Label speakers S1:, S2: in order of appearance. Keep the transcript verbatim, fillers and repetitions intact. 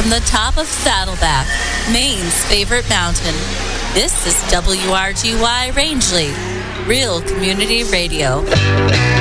S1: from the top of Saddleback, Maine's favorite mountain. This is W R G Y Rangeley, Real Community Radio.